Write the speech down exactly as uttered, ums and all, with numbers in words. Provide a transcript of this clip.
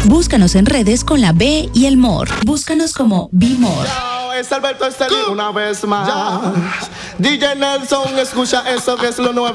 Búscanos en redes con la B y el More. Búscanos como B-More. Es Alberto Estelín una vez más. D J Nelson, escucha eso que es lo nuevo.